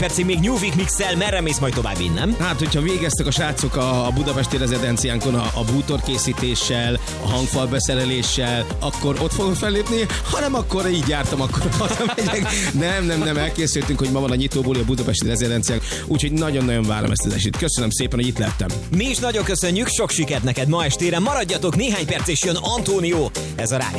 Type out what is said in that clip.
percig még New Week Mix-el, merre mész majd tovább innen? Hát, hogyha végeztek a srácok a budapesti rezidenciánkon a bútorkészítéssel, a hangfalbeszereléssel, akkor ott fogok fellépni, hanem akkor így jártam, akkor hazamegyek. Nem, elkészültünk, hogy ma van a nyitóbuli a budapesti rezidenciánk, úgyhogy nagyon-nagyon várom ezt az esélyt. Köszönöm szépen, hogy itt lettem. Mi is nagyon köszönjük, sok sikert neked ma estére, maradjatok, néhány perc és jön Antónió, ez a Rádió